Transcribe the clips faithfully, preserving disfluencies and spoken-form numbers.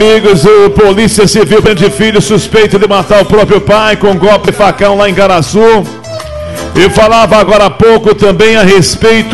Amigos, o Polícia Civil prende filho suspeito de matar o próprio pai com golpe de facão lá em Garaçu. E falava agora há pouco também a respeito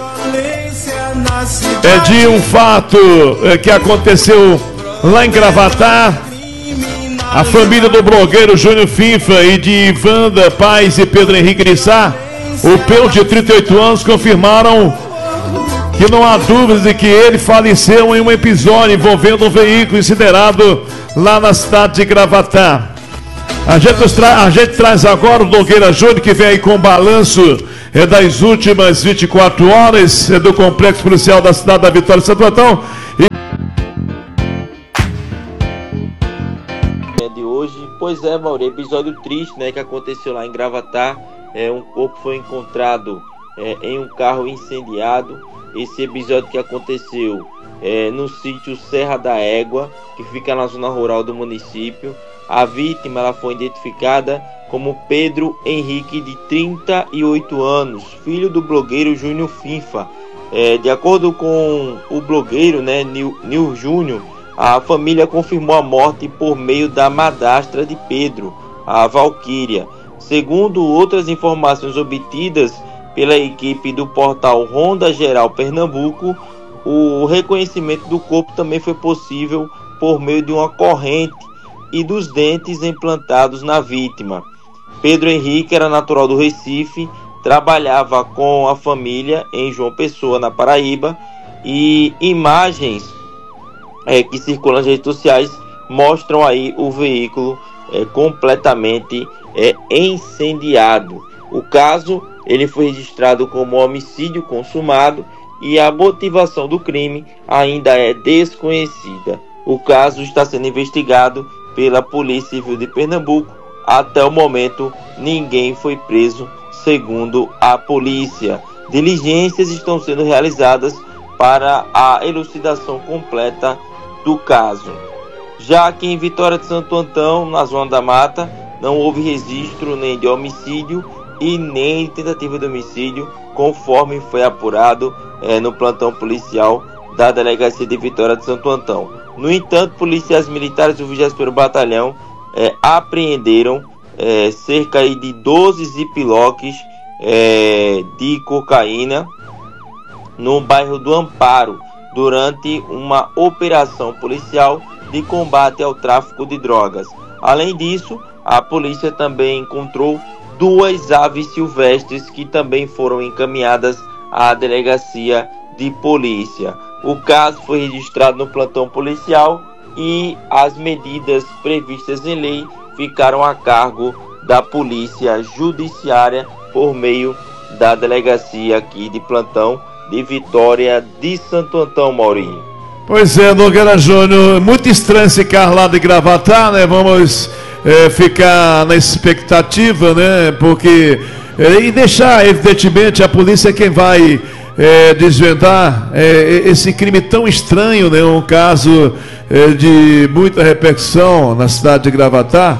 é, de um fato é, que aconteceu lá em Gravatá. A família do blogueiro Júnior Finfa e de Wanda Paz e Pedro Henrique de Sá, o Peu de trinta e oito anos, confirmaram que não há dúvida de que ele faleceu em um episódio envolvendo um veículo incinerado lá na cidade de Gravatá. A gente, tra a gente traz agora o Nogueira Júnior, que vem aí com o balanço é, das últimas vinte e quatro horas é, do Complexo Policial da cidade da Vitória de Santo Antão. E... É de hoje, pois é, Mauri, episódio triste, né, que aconteceu lá em Gravatá. É, um corpo foi encontrado é, em um carro incendiado. Esse episódio que aconteceu é, no sítio Serra da Égua, que fica na zona rural do município. A vítima ela foi identificada como Pedro Henrique, de trinta e oito anos, filho do blogueiro Júnior Finfa. É, de acordo com o blogueiro, né, Nil, Nil Júnior, a família confirmou a morte por meio da madrasta de Pedro, a Valquíria. Segundo outras informações obtidas pela equipe do portal Ronda Geral Pernambuco, o reconhecimento do corpo também foi possível por meio de uma corrente e dos dentes implantados na vítima. Pedro Henrique era natural do Recife, trabalhava com a família em João Pessoa, na Paraíba, e imagens é, que circulam nas redes sociais mostram aí o veículo é, completamente é, incendiado. O caso ele foi registrado como homicídio consumado e a motivação do crime ainda é desconhecida. O caso está sendo investigado pela Polícia Civil de Pernambuco. Até o momento, ninguém foi preso, segundo a polícia. Diligências estão sendo realizadas para a elucidação completa do caso. Já que em Vitória de Santo Antão, na Zona da Mata, não houve registro nem de homicídio e nem tentativa de homicídio, conforme foi apurado é, no plantão policial da Delegacia de Vitória de Santo Antão. No entanto, policiais militares do vigésimo primeiro Batalhão é, apreenderam é, cerca aí de doze ziplocs é, de cocaína no bairro do Amparo, durante uma operação policial de combate ao tráfico de drogas. Além disso, a polícia também encontrou duas aves silvestres que também foram encaminhadas à delegacia de polícia. O caso foi registrado no plantão policial e as medidas previstas em lei ficaram a cargo da polícia judiciária por meio da delegacia aqui de plantão de Vitória de Santo Antão, Maurinho. Pois é, Nogueira Júnior, muito estranho esse carro lá de Gravatá, né? Vamos é, ficar na expectativa, né? Porque é, e deixar, evidentemente, a polícia quem vai é, desvendar é, esse crime tão estranho, né? Um caso é, de muita repercussão na cidade de Gravatá.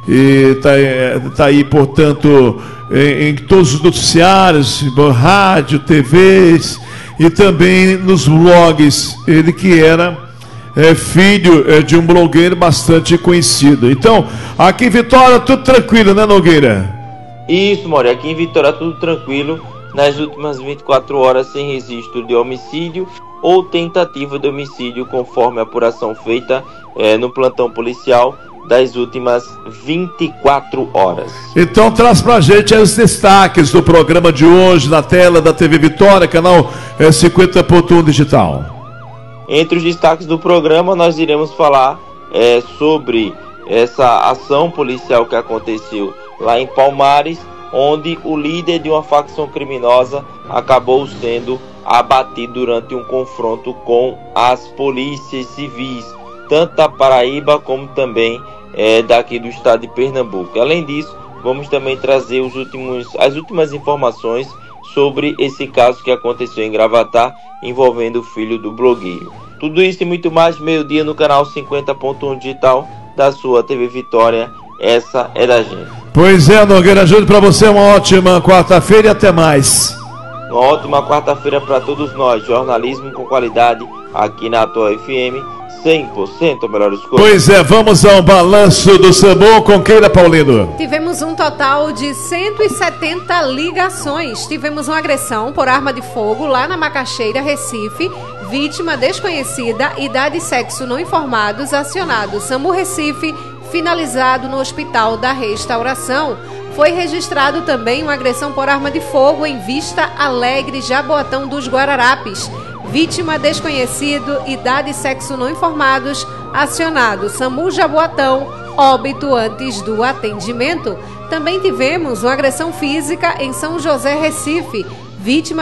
E está tá aí, portanto, em, em todos os noticiários, rádio, T Vs e também nos blogs. Ele que era é, filho é, de um blogueiro bastante conhecido. Então, aqui em Vitória tudo tranquilo, né, Nogueira? Isso, Mauri, aqui em Vitória tudo tranquilo. Nas últimas vinte e quatro horas sem registro de homicídio ou tentativa de homicídio, conforme a apuração feita é, no plantão policial das últimas vinte e quatro horas. Então traz pra gente os destaques do programa de hoje na tela da T V Vitória, canal é, cinquenta ponto um digital. Entre os destaques do programa nós iremos falar é, sobre essa ação policial que aconteceu lá em Palmares, onde o líder de uma facção criminosa acabou sendo abatido durante um confronto com as polícias civis, tanto da Paraíba como também é, daqui do estado de Pernambuco. Além disso, vamos também trazer os últimos, as últimas informações sobre esse caso que aconteceu em Gravatá, envolvendo o filho do blogueiro. Tudo isso e muito mais, meio-dia no canal cinquenta ponto um digital da sua T V Vitória. Essa é da gente. Pois é, Nogueira Júnior, para você uma ótima quarta-feira e até mais. Uma ótima quarta-feira para todos nós. Jornalismo com qualidade aqui na Atual F M cem por cento a melhor escolha. Pois é, vamos ao balanço do SAMU com Keila Paulino. Tivemos um total de cento e setenta ligações. Tivemos uma agressão por arma de fogo lá na Macaxeira, Recife. Vítima desconhecida, idade e sexo não informados, acionado SAMU Recife, finalizado no Hospital da Restauração. Foi registrado também uma agressão por arma de fogo em Vista Alegre, Jaboatão dos Guararapes. Vítima desconhecido, idade e sexo não informados, acionado SAMU Jaboatão, óbito antes do atendimento. Também tivemos uma agressão física em São José, Recife. Vítima